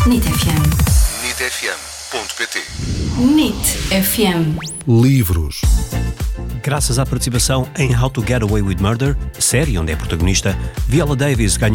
NIT FM. nitfm.pt. NIT FM. Livros. Graças à participação em How to Get Away with Murder, série onde é protagonista, Viola Davis ganhou